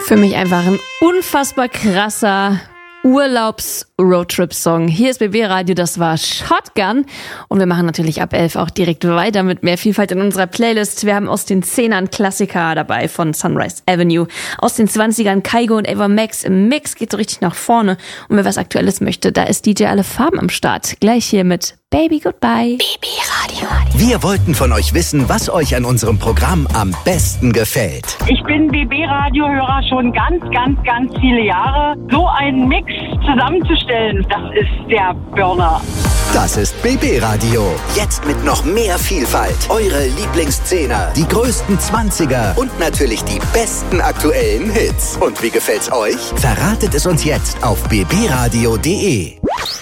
Für mich einfach ein unfassbar krasser Urlaubs-Roadtrip-Song. Hier ist BB Radio, das war Shotgun. Und wir machen natürlich ab 11 auch direkt weiter mit mehr Vielfalt in unserer Playlist. Wir haben aus den 10ern Klassiker dabei von Sunrise Avenue. Aus den 20ern Kygo und Ava Max. Im Mix geht so richtig nach vorne. Und wer was Aktuelles möchte, da ist DJ Alle Farben am Start. Gleich hier mit Baby Goodbye. BB Radio. Wir wollten von euch wissen, was euch an unserem Programm am besten gefällt. Ich bin BB-Radio-Hörer schon ganz viele Jahre. So einen Mix zusammenzustellen, das ist der Burner. Das ist BB Radio. Jetzt mit noch mehr Vielfalt. Eure Lieblingsszehner, die größten 20er und natürlich die besten aktuellen Hits. Und wie gefällt's euch? Verratet es uns jetzt auf bbradio.de.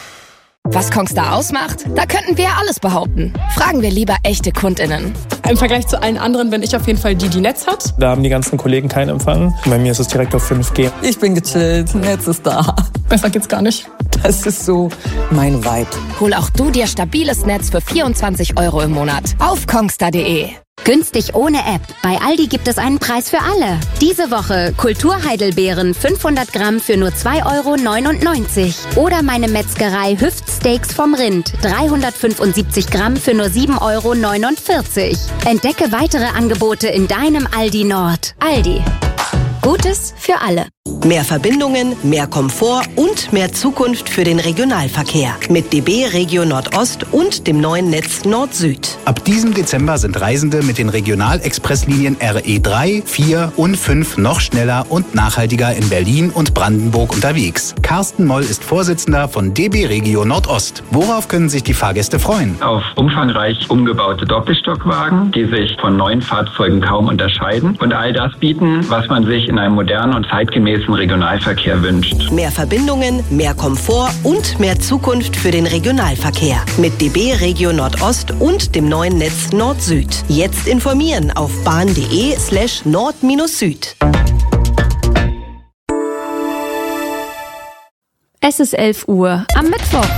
Was Kongstar ausmacht? Da könnten wir ja alles behaupten. Fragen wir lieber echte KundInnen. Im Vergleich zu allen anderen bin ich auf jeden Fall die Netz hat. Da haben die ganzen Kollegen keinen Empfang. Bei mir ist es direkt auf 5G. Ich bin gechillt, Netz ist da. Besser geht's gar nicht. Das ist so mein Vibe. Hol auch du dir stabiles Netz für 24 € im Monat auf kongstar.de. Günstig ohne App. Bei Aldi gibt es einen Preis für alle. Diese Woche Kulturheidelbeeren 500 Gramm für nur 2,99 €. Oder meine Metzgerei Hüftsteaks vom Rind 375 Gramm für nur 7,49 €. Entdecke weitere Angebote in deinem Aldi Nord. Aldi. Gutes für alle. Mehr Verbindungen, mehr Komfort und mehr Zukunft für den Regionalverkehr. Mit DB Regio Nordost und dem neuen Netz Nord-Süd. Ab diesem Dezember sind Reisende mit den Regionalexpresslinien RE3, 4 und 5 noch schneller und nachhaltiger in Berlin und Brandenburg unterwegs. Carsten Moll ist Vorsitzender von DB Regio Nordost. Worauf können sich die Fahrgäste freuen? Auf umfangreich umgebaute Doppelstockwagen, die sich von neuen Fahrzeugen kaum unterscheiden und all das bieten, was man sich in einem modernen und zeitgemäßen Regionalverkehr wünscht. Mehr Verbindungen, mehr Komfort und mehr Zukunft für den Regionalverkehr. Mit DB Regio Nordost und dem neuen Netz Nord-Süd. Jetzt informieren auf bahn.de/nord-süd. Es ist 11 Uhr am Mittwoch.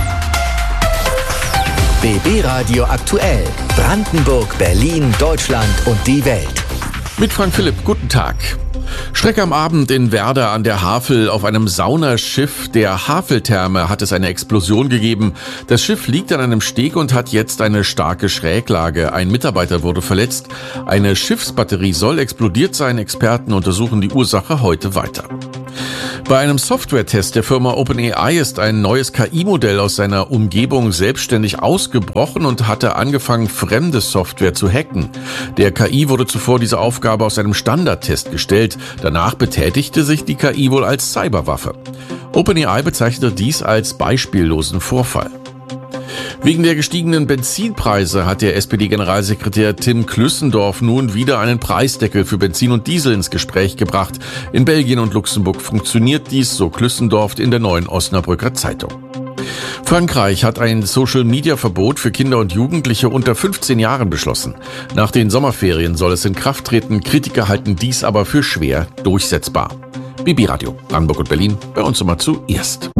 BB Radio aktuell. Brandenburg, Berlin, Deutschland und die Welt. Mit Frank Philipp, guten Tag. Schreck am Abend in Werder an der Havel. Auf einem Saunaschiff der Haveltherme hat es eine Explosion gegeben. Das Schiff liegt an einem Steg und hat jetzt eine starke Schräglage. Ein Mitarbeiter wurde verletzt. Eine Schiffsbatterie soll explodiert sein. Experten untersuchen die Ursache heute weiter. Bei einem Software-Test der Firma OpenAI ist ein neues KI-Modell aus seiner Umgebung selbstständig ausgebrochen und hatte angefangen, fremde Software zu hacken. Der KI wurde zuvor diese Aufgabe aus einem Standardtest gestellt. Danach betätigte sich die KI wohl als Cyberwaffe. OpenAI bezeichnete dies als beispiellosen Vorfall. Wegen der gestiegenen Benzinpreise hat der SPD-Generalsekretär Tim Klüssendorf nun wieder einen Preisdeckel für Benzin und Diesel ins Gespräch gebracht. In Belgien und Luxemburg funktioniert dies, so Klüssendorf in der Neuen Osnabrücker Zeitung. Frankreich hat ein Social-Media-Verbot für Kinder und Jugendliche unter 15 Jahren beschlossen. Nach den Sommerferien soll es in Kraft treten. Kritiker halten dies aber für schwer durchsetzbar. BB Radio, Brandenburg und Berlin, bei uns immer zuerst.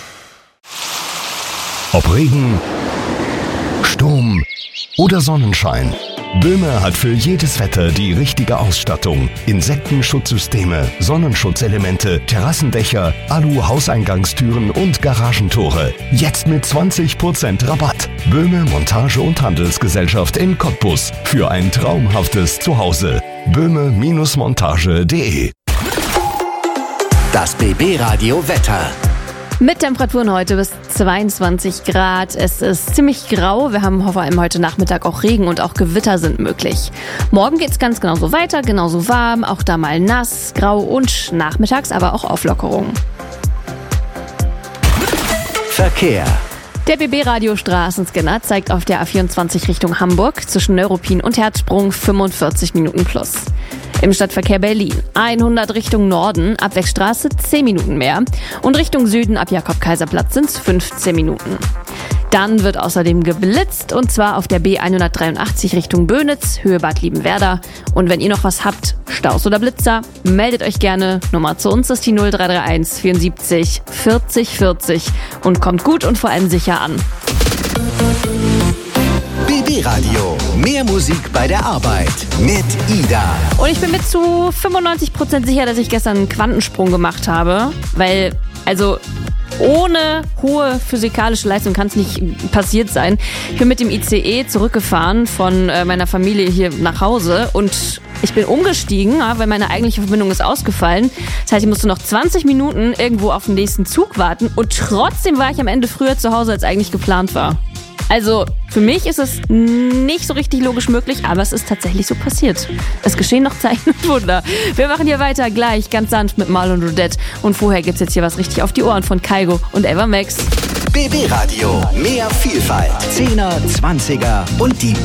Ob Regen, Sturm oder Sonnenschein. Böhme hat für jedes Wetter die richtige Ausstattung. Insektenschutzsysteme, Sonnenschutzelemente, Terrassendächer, Alu-Hauseingangstüren und Garagentore. Jetzt mit 20% Rabatt. Böhme Montage- und Handelsgesellschaft in Cottbus. Für ein traumhaftes Zuhause. böhme-montage.de. Das BB Radio Wetter. Mit Temperaturen heute bis 22 Grad. Es ist ziemlich grau. Wir haben vor allem heute Nachmittag auch Regen und auch Gewitter sind möglich. Morgen geht's ganz genauso weiter, genauso warm, auch da mal nass, grau und nachmittags aber auch Auflockerung. Verkehr. Der BB-Radio-Straßenscanner zeigt auf der A24 Richtung Hamburg zwischen Neuruppin und Herzsprung 45 Minuten plus. Im Stadtverkehr Berlin 100 Richtung Norden, ab Wegstraße 10 Minuten mehr und Richtung Süden ab Jakob-Kaiser-Platz sind es 15 Minuten. Dann wird außerdem geblitzt und zwar auf der B183 Richtung Böhnitz, Höhe Bad Liebenwerda. Und wenn ihr noch was habt, Staus oder Blitzer, meldet euch gerne. Nummer zu uns ist die 0331 74 40 40 und kommt gut und vor allem sicher an. BB Radio. Mehr Musik bei der Arbeit mit Ida. Und ich bin mir zu 95% sicher, dass ich gestern einen Quantensprung gemacht habe, weil, ohne hohe physikalische Leistung kann es nicht passiert sein. Ich bin mit dem ICE zurückgefahren von meiner Familie hier nach Hause und ich bin umgestiegen, weil meine eigentliche Verbindung ist ausgefallen. Das heißt, ich musste noch 20 Minuten irgendwo auf den nächsten Zug warten und trotzdem war ich am Ende früher zu Hause, als eigentlich geplant war. Also für mich ist es nicht so richtig logisch möglich, aber es ist tatsächlich so passiert. Es geschehen noch Zeichen und Wunder. Wir machen hier weiter gleich ganz sanft mit Marlon und Odette. Und vorher gibt's jetzt hier was richtig auf die Ohren von Kaigo und Eva Max. BB Radio. Mehr Vielfalt. 10er, 20er und die